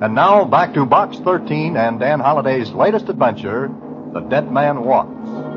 And now, back to Box 13 and Dan Holliday's latest adventure, The Dead Man Walks.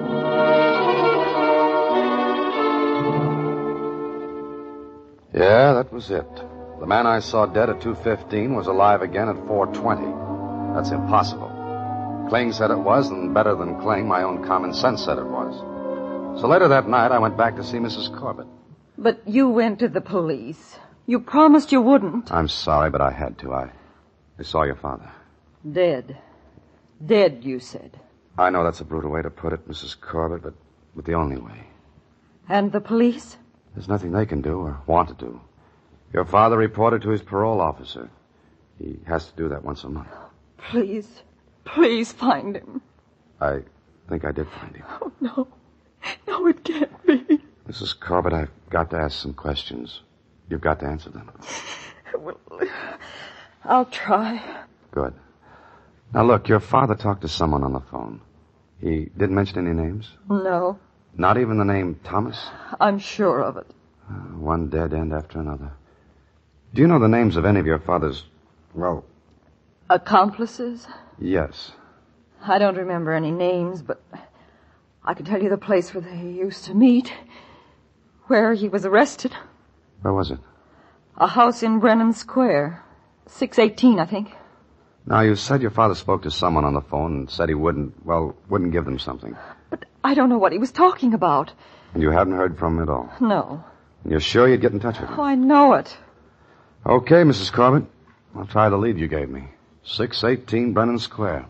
Yeah, that was it. The man I saw dead at 2:15 was alive again at 4:20. That's impossible. Kling said it was, and better than Kling, my own common sense said it was. So later that night, I went back to see Mrs. Corbett. But you went to the police. You promised you wouldn't. I'm sorry, but I had to. I saw your father. Dead. Dead, you said. I know that's a brutal way to put it, Mrs. Corbett, but the only way. And the police? There's nothing they can do or want to do. Your father reported to his parole officer. He has to do that once a month. Please, please find him. I think I did find him. Oh, no. No, it can't be. Mrs. Corbett, I've got to ask some questions. You've got to answer them. Well, I'll try. Good. Now, look, your father talked to someone on the phone. He didn't mention any names? No. Not even the name Thomas? I'm sure of it. One dead end after another. Do you know the names of any of your father's, accomplices? Yes. I don't remember any names, but I can tell you the place where they used to meet. Where he was arrested. Where was it? A house in Brennan Square. 618, I think. Now, you said your father spoke to someone on the phone and said he wouldn't give them something. But I don't know what he was talking about. And you haven't heard from him at all? No. And you're sure you'd get in touch with him? Oh, I know it. Okay, Mrs. Corbett. I'll try the lead you gave me. 618 Brennan Square.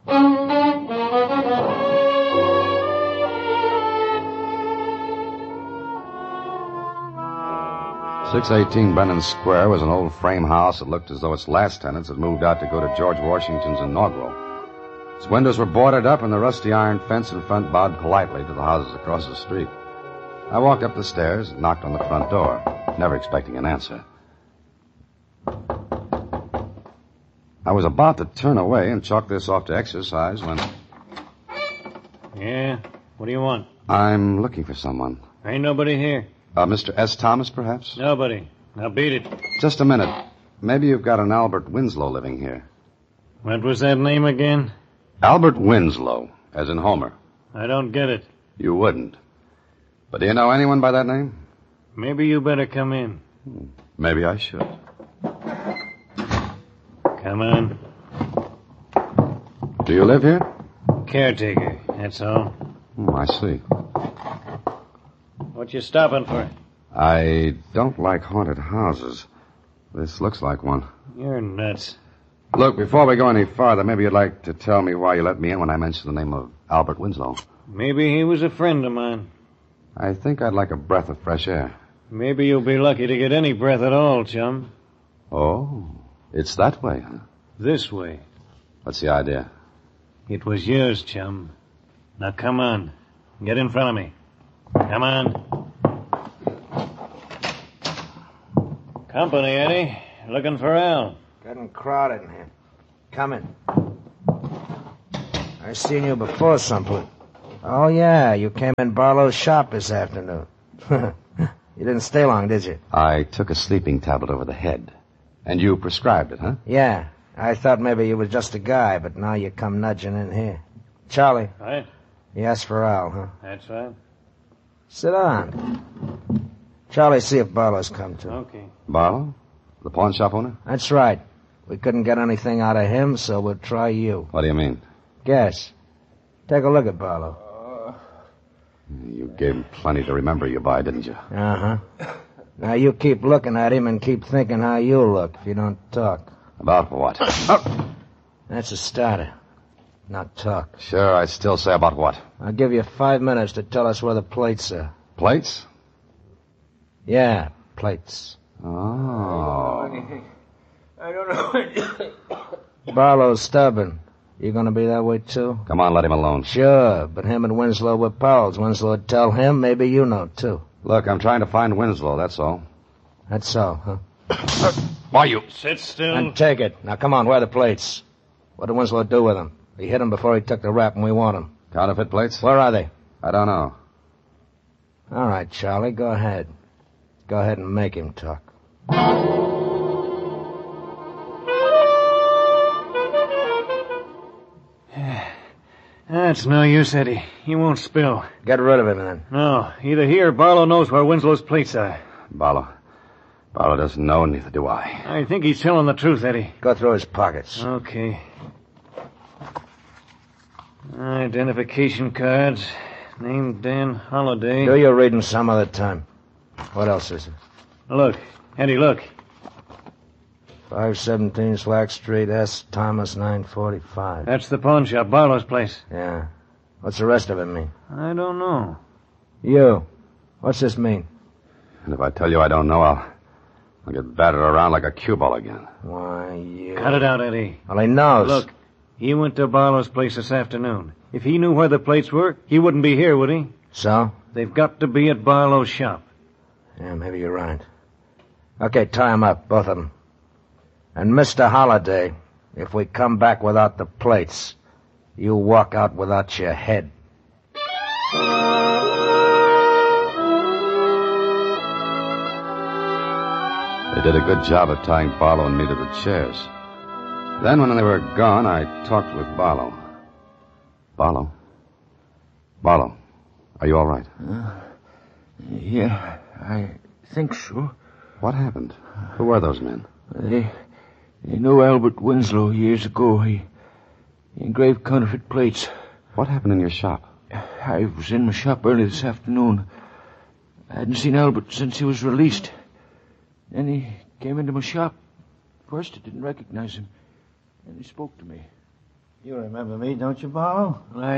618 Brennan Square was an old frame house that looked as though its last tenants had moved out to go to George Washington's inaugural. Its windows were boarded up and the rusty iron fence in front bowed politely to the houses across the street. I walked up the stairs and knocked on the front door, never expecting an answer. I was about to turn away and chalk this off to exercise when... Yeah? What do you want? I'm looking for someone. Ain't nobody here. Mr. S. Thomas, perhaps? Nobody. Now beat it. Just a minute. Maybe you've got an Albert Winslow living here. What was that name again? Albert Winslow, as in Homer. I don't get it. You wouldn't. But do you know anyone by that name? Maybe you better come in. Maybe I should. Come on. Do you live here? Caretaker, that's all. I see. What you stopping for? I don't like haunted houses. This looks like one. You're nuts. Look, before we go any farther, maybe you'd like to tell me why you let me in when I mentioned the name of Albert Winslow. Maybe he was a friend of mine. I think I'd like a breath of fresh air. Maybe you'll be lucky to get any breath at all, chum. Oh, it's that way, huh? This way. What's the idea? It was yours, chum. Now come on. Get in front of me. Come on. Company, Eddie. Looking for Al. Getting crowded in here. Come in. I've seen you before someplace. Oh, yeah, you came in Barlow's shop this afternoon. You didn't stay long, did you? I took a sleeping tablet over the head. And you prescribed it, huh? Yeah. I thought maybe you were just a guy, but now you come nudging in here. Charlie. Right? You asked for Al, huh? That's right. Sit down. Charlie, see if Barlow's come to. Okay. Barlow? The pawn shop owner? That's right. We couldn't get anything out of him, so we'll try you. What do you mean? Guess. Take a look at Barlow. You gave him plenty to remember you by, didn't you? Uh-huh. Now you keep looking at him and keep thinking how you look if you don't talk. About what? That's a starter. Not talk. Sure, I still say about what? I'll give you 5 minutes to tell us where the plates are. Plates? Yeah, plates. Oh. I don't know anything. Barlow's stubborn. You gonna be that way, too? Come on, let him alone. Sure, but him and Winslow were pals. Winslow would tell him, maybe you know, too. Look, I'm trying to find Winslow, that's all. That's all, huh? Why, you... Sit still. And take it. Now, come on, where are the plates? What did Winslow do with them? He hit him before he took the rap, and we want him. Counterfeit plates? Where are they? I don't know. All right, Charlie, go ahead. Go ahead and make him talk. That's no use, Eddie. He won't spill. Get rid of him, then. No, either he or Barlow knows where Winslow's plates are. Barlow doesn't know, neither do I. I think he's telling the truth, Eddie. Go through his pockets. Okay. Identification cards. Name Dan Holliday. Do your reading some other time. What else is it? Look. Eddie, look. 517 Slack Street, S. Thomas, 945. That's the pawn shop, Barlow's place. Yeah. What's the rest of it mean? I don't know. You. What's this mean? And if I tell you I don't know, I'll get battered around like a cue ball again. Why, you... Cut it out, Eddie. Well, he knows. Look, he went to Barlow's place this afternoon. If he knew where the plates were, he wouldn't be here, would he? So? They've got to be at Barlow's shop. Yeah, maybe you're right. Okay, tie him up, both of them. And Mr. Holliday, if we come back without the plates, you walk out without your head. They did a good job of tying Barlow and me to the chairs. Then, when they were gone, I talked with Barlow. Barlow, are you all right? Yeah, I think so. What happened? Who were those men? They knew Albert Winslow years ago. He engraved counterfeit plates. What happened in your shop? I was in my shop early this afternoon. I hadn't seen Albert since he was released. Then he came into my shop. First, I didn't recognize him. Then he spoke to me. You remember me, don't you, Barlow?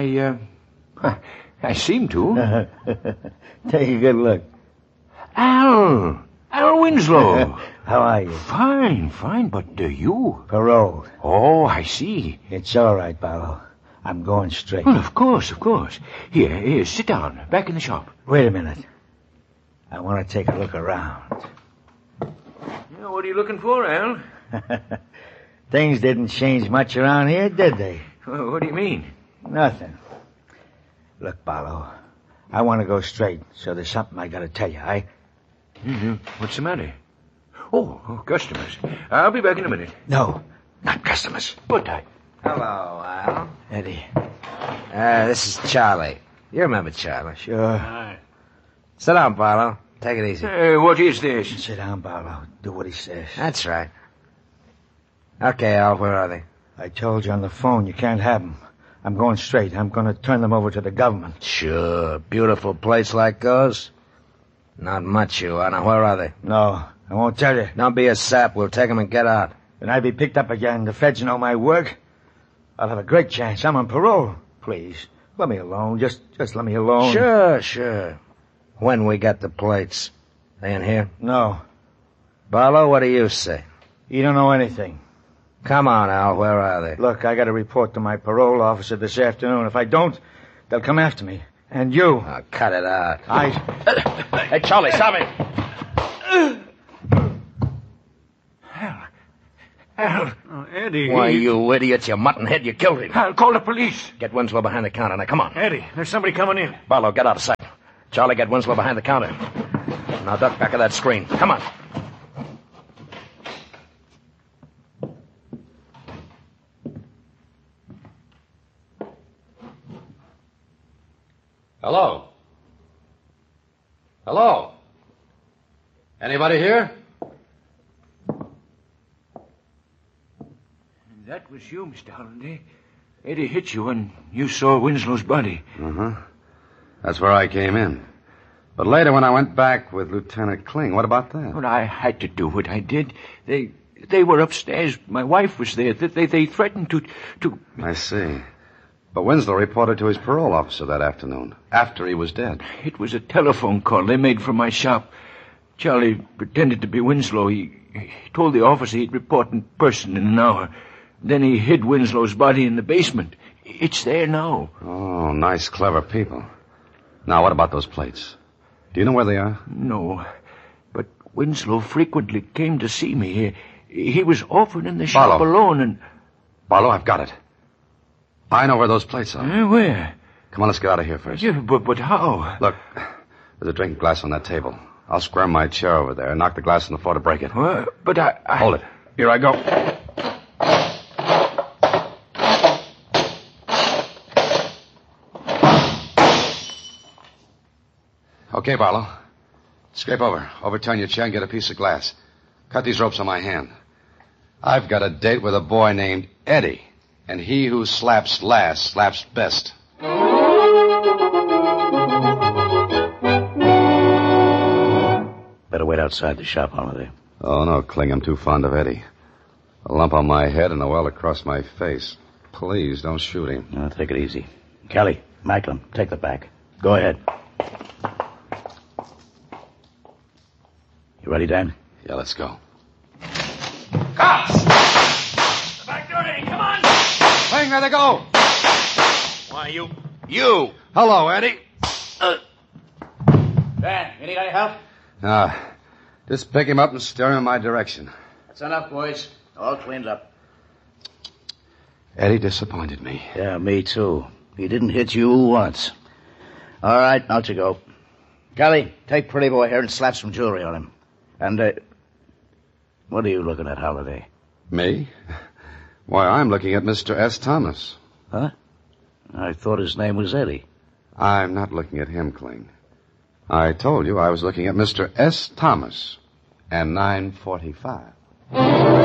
I seem to. Take a good look. Al Winslow. How are you? Fine, but you? Paroled. Oh, I see. It's all right, Barlow. I'm going straight. Well, of course. Here, sit down, back in the shop. Wait a minute. I want to take a look around. Yeah, what are you looking for, Al? Things didn't change much around here, did they? Well, what do you mean? Nothing. Look, Barlow, I want to go straight, so there's something I got to tell you. What's the matter? Oh, customers. I'll be back in a minute. No, not customers. But I... Hello, Al. Eddie. This is Charlie. You remember Charlie? Sure. Hi. Sit down, Barlow. Take it easy. what is this? Sit down, Barlow. Do what he says. That's right. Okay, Al, where are they? I told you on the phone you can't have them. I'm going straight. I'm going to turn them over to the government. Sure. Beautiful place like those? Not much, you are. Now, where are they? No, I won't tell you. Don't be a sap. We'll take them and get out. When I be picked up again, the feds know my work. I'll have a great chance. I'm on parole. Please, let me alone. Just let me alone. Sure. When we get the plates. They in here? No. Barlow, what do you say? You don't know anything. Come on, Al. Where are they? Look, I got to report to my parole officer this afternoon. If I don't, they'll come after me. And you. Oh, cut it out. Hey, Charlie, stop it! Al. Oh, Eddie. Why, you idiot, you muttonhead, you killed him. I'll call the police. Get Winslow behind the counter. Now, come on. Eddie, there's somebody coming in. Barlow, get out of sight. Charlie, get Winslow behind the counter. Now, duck back of that screen. Come on. Hello? Anybody here? That was you, Mr. Holliday. Eddie hit you when you saw Winslow's body. That's where I came in. But later when I went back with Lieutenant Kling, what about that? Well, I had to do what I did. They were upstairs. My wife was there. They threatened to... I see. But Winslow reported to his parole officer that afternoon, after he was dead. It was a telephone call they made from my shop. Charlie pretended to be Winslow. He told the officer he'd report in person in an hour. Then he hid Winslow's body in the basement. It's there now. Oh, nice, clever people. Now, what about those plates? Do you know where they are? No, but Winslow frequently came to see me. He was often in the shop alone and... Barlow, I've got it. I know where those plates are. Where? Come on, let's get out of here first. Yeah, but how? Look, there's a drinking glass on that table. I'll square my chair over there and knock the glass on the floor to break it. But I... Hold it. Here I go. Okay, Barlow. Scrape over. Overturn your chair and get a piece of glass. Cut these ropes on my hand. I've got a date with a boy named Eddie, and he who slaps last slaps best. Better wait outside the shop, Holiday. Oh, no, Kling, I'm too fond of Eddie. A lump on my head and a welt across my face. Please, don't shoot him. No, take it easy. Kelly, Macklin, take the back. Go ahead. You ready, Dan? Yeah, let's go. Cops! The back door, Eddie, come on! Kling, there they go! Why, you... You! Hello, Eddie. Dan, you need any help? Just pick him up and steer him in my direction. That's enough, boys. All cleaned up. Eddie disappointed me. Yeah, me too. He didn't hit you once. All right, out you go. Kelly, take Pretty Boy here and slap some jewelry on him. And, what are you looking at, Holiday? Me? Why, I'm looking at Mr. S. Thomas. Huh? I thought his name was Eddie. I'm not looking at him, Kling. I told you I was looking at Mr. S. Thomas and 945.